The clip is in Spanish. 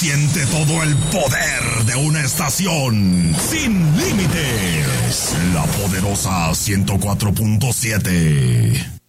Siente todo el poder de una estación sin límites. La poderosa 104.7.